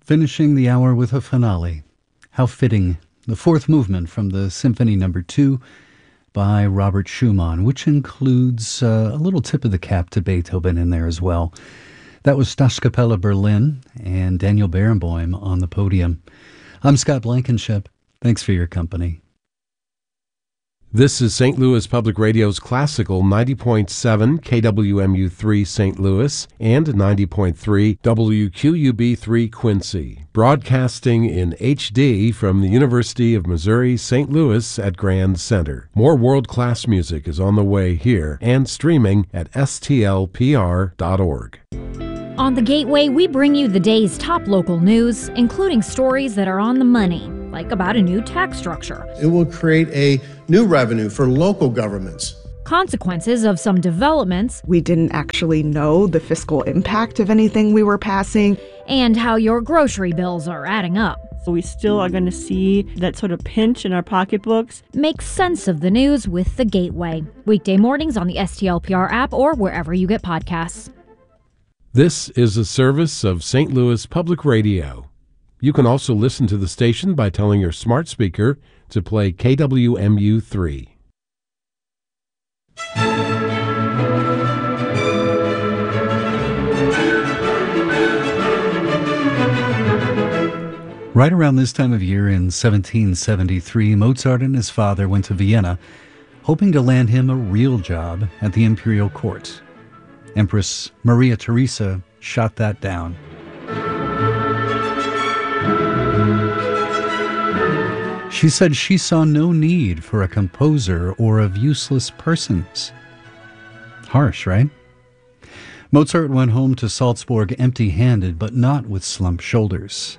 Finishing the hour with a finale. How fitting. The fourth movement from the Symphony No. 2 by Robert Schumann, which includes a little tip of the cap to Beethoven in there as well. That was Staatskapelle Berlin and Daniel Barenboim on the podium. I'm Scott Blankenship. Thanks for your company. This is St. Louis Public Radio's classical 90.7 KWMU3 St. Louis and 90.3 WQUB3 Quincy, broadcasting in HD from the University of Missouri St. Louis at Grand Center. More world-class music is on the way here and streaming at stlpr.org. On The Gateway, we bring you the day's top local news, including stories that are on the money, like about a new tax structure. It will create a new revenue for local governments. Consequences of some developments. We didn't actually know the fiscal impact of anything we were passing. And how your grocery bills are adding up. So we still are going to see that sort of pinch in our pocketbooks. Make sense of the news with The Gateway. Weekday mornings on the STLPR app or wherever you get podcasts. This is a service of St. Louis Public Radio. You can also listen to the station by telling your smart speaker to play KWMU3. Right around this time of year in 1773, Mozart and his father went to Vienna, hoping to land him a real job at the imperial court. Empress Maria Theresa shot that down. She said she saw no need for a composer or of useless persons. Harsh, right? Mozart went home to Salzburg empty-handed, but not with slumped shoulders.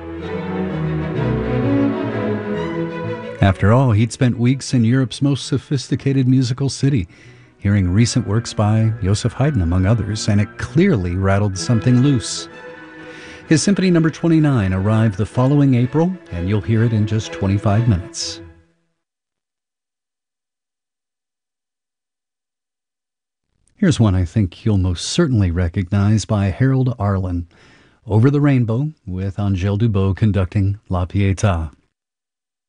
After all, he'd spent weeks in Europe's most sophisticated musical city, hearing recent works by Joseph Haydn, among others, and it clearly rattled something loose. His Symphony No. 29 arrived the following April, and you'll hear it in just 25 minutes. Here's one I think you'll most certainly recognize by Harold Arlen, Over the Rainbow, with Angèle Dubos conducting La Pietà.